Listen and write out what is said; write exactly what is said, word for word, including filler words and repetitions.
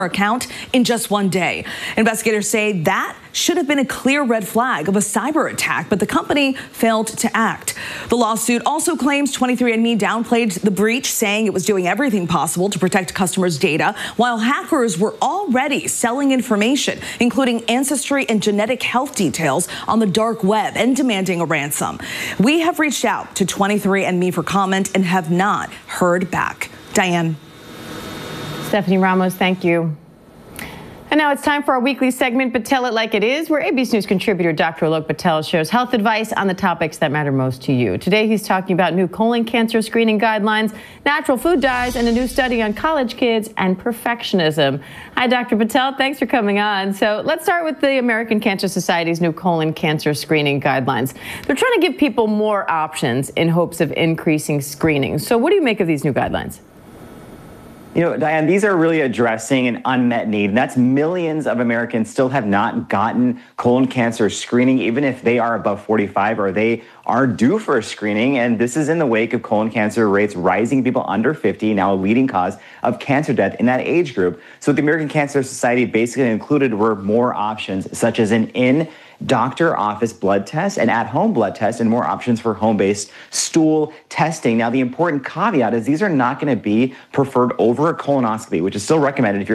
account in just one day. Investigators say that should have been a clear red flag of a cyber attack, but the company failed to act. The lawsuit also claims twenty-three and me downplayed the breach, saying it was doing everything possible to protect customers' data, while hackers were already selling information, including ancestry and genetic health details, on the dark web and demanding a ransom. We have reached out to twenty-three and me for comment and have not heard back. Diane. Stephanie Ramos, thank you. And now it's time for our weekly segment, But Tell It Like It Is, where A B C News contributor Doctor Alok Patel shares health advice on the topics that matter most to you. Today, he's talking about new colon cancer screening guidelines, natural food dyes, and a new study on college kids and perfectionism. Hi, Doctor Patel. Thanks for coming on. So let's start with the American Cancer Society's new colon cancer screening guidelines. They're trying to give people more options in hopes of increasing screening. So what do you make of these new guidelines? You know, Diane, these are really addressing an unmet need, and that's millions of Americans still have not gotten colon cancer screening, even if they are above forty-five or they are due for a screening. And this is in the wake of colon cancer rates rising, people under fifty, now a leading cause of cancer death in that age group. So what the American Cancer Society basically included were more options, such as an in doctor office blood test, an at-home blood test, and more options for home-based stool testing. Now, the important caveat is these are not going to be preferred over a colonoscopy, which is still recommended if you're